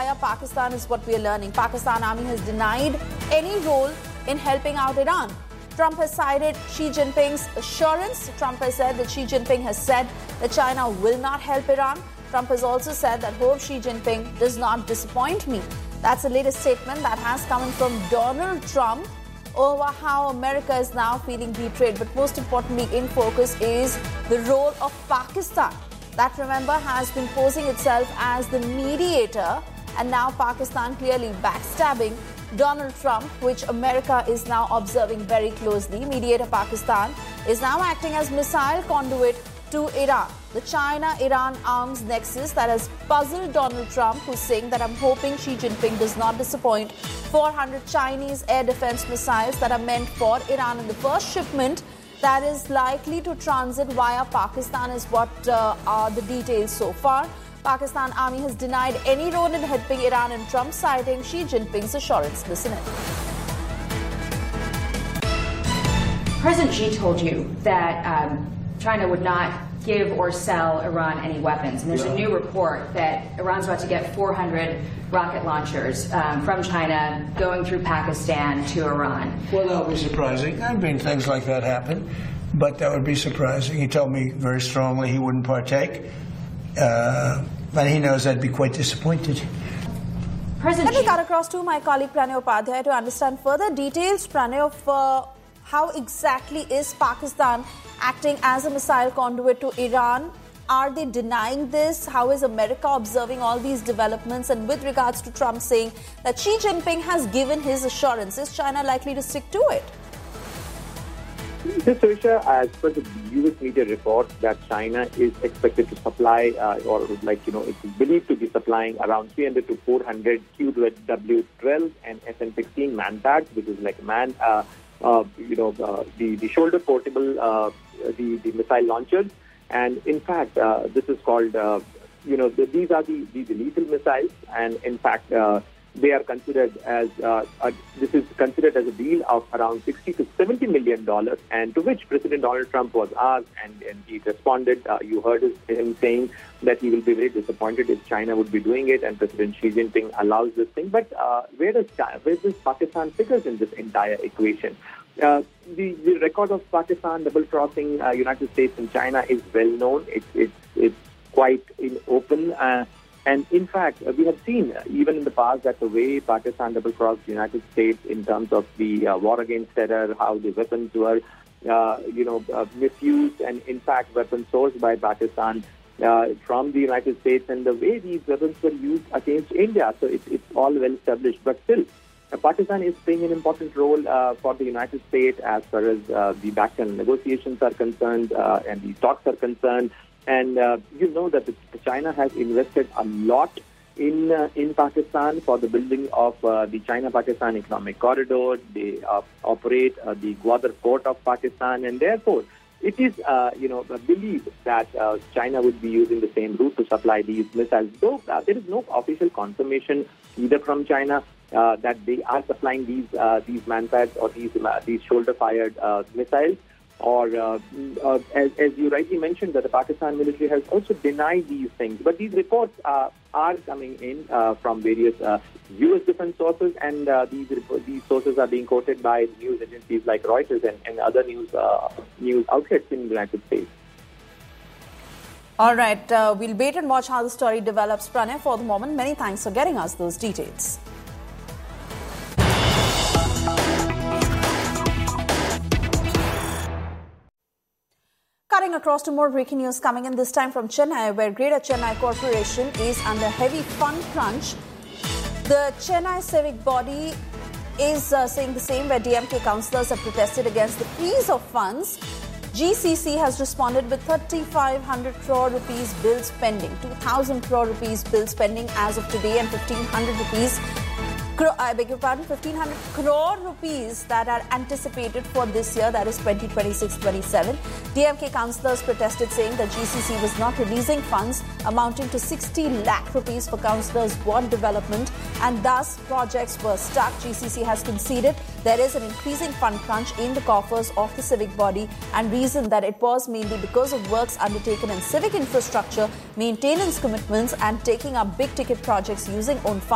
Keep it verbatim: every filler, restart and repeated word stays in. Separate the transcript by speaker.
Speaker 1: via Pakistan is what we are learning. Pakistan army has denied any role in helping out Iran. Trump has cited Xi Jinping's assurance. Trump has said that Xi Jinping has said that China will not help Iran. Trump has also said that hope Xi Jinping does not disappoint me. That's the latest statement that has come from Donald Trump over how America is now feeling betrayed. But most importantly, in focus is the role of Pakistan. That, remember, has been posing itself as the mediator, and now Pakistan clearly backstabbing Donald Trump, which America is now observing very closely. Mediator Pakistan is now acting as missile conduit to Iran. The China-Iran arms nexus that has puzzled Donald Trump, who's saying that I'm hoping Xi Jinping does not disappoint. four hundred Chinese air defense missiles that are meant for Iran in the first shipment that is likely to transit via Pakistan is what uh, are the details so far. Pakistan army has denied any role in helping Iran, and Trump citing Xi Jinping's assurance. Listen in.
Speaker 2: President Xi told you that um, China would not give or sell Iran any weapons. And there's yeah. a new report that Iran's about to get four hundred rocket launchers um, from China going through Pakistan to Iran.
Speaker 3: Well, that would be surprising. I mean, things like that happen, but that would be surprising. He told me very strongly he wouldn't partake. Uh, but he knows I'd be quite disappointed.
Speaker 1: President Let me cut across to my colleague Pranay Upadhyay to understand further details, Pranay, of uh, how exactly is Pakistan acting as a missile conduit to Iran. Are they denying this? How is America observing all these developments? And with regards to Trump saying that Xi Jinping has given his assurance, is China likely to stick to it?
Speaker 4: This Surisha, as per the U S media reports, that China is expected to supply, uh, or like, you know, it's believed to be supplying around three hundred to four hundred Q W twelve and S N sixteen man pads, which is like man, uh, uh, you know, uh, the, the shoulder portable, uh, the, the missile launchers. And in fact, uh, this is called, uh, you know, the, these are the, the, the lethal missiles. And in fact, uh, they are considered as, uh, a, this is considered as a deal of around sixty to seventy million dollars, and to which President Donald Trump was asked, and, and he responded. Uh, you heard him saying that he will be very disappointed if China would be doing it, and President Xi Jinping allows this thing. But uh, where does where does Pakistan figures in this entire equation? Uh, the, the record of Pakistan double-crossing uh, United States and China is well known. It's it's it's quite in open. Uh, And in fact, uh, we have seen, uh, even in the past, that the way Pakistan double-crossed the United States in terms of the uh, war against terror, how the weapons were, uh, you know, uh, misused, and in fact, weapons sourced by Pakistan uh, from the United States, and the way these weapons were used against India. So it's, it's all well established. But still, uh, Pakistan is playing an important role uh, for the United States as far as uh, the back-channel negotiations are concerned uh, and the talks are concerned. And uh, you know that China has invested a lot in uh, in Pakistan for the building of uh, the China-Pakistan Economic Corridor. They uh, operate uh, the Gwadar Port of Pakistan, and therefore it is uh, you know believed that uh, China would be using the same route to supply these missiles. Though uh, there is no official confirmation either from China uh, that they are supplying these uh, these manpads or these uh, these shoulder-fired uh, missiles. Or, uh, uh, as, as you rightly mentioned, that the Pakistan military has also denied these things. But these reports uh, are coming in uh, from various uh, U S defense sources, and uh, these these sources are being quoted by news agencies like Reuters and, and other news uh, news outlets in the United States.
Speaker 1: All right, uh, we'll wait and watch how the story develops, Pranay. For the moment, many thanks for getting us those details. Cutting across to more breaking news coming in, this time from Chennai, where Greater Chennai Corporation is under heavy fund crunch. The Chennai civic body is uh, saying the same, where D M K councillors have protested against the freeze of funds. G C C has responded with thirty-five hundred crore rupees bills pending, two thousand crore rupees bills pending as of today, and fifteen hundred rupees I beg your pardon, fifteen hundred crore rupees that are anticipated for this year, that is twenty twenty-six twenty-seven. D M K councillors protested, saying that G C C was not releasing funds amounting to sixty lakh rupees for councillors' ward development, and thus projects were stuck. G C C has conceded there is an increasing fund crunch in the coffers of the civic body, and reasoned that it was mainly because of works undertaken in civic infrastructure, maintenance commitments, and taking up big ticket projects using own funds.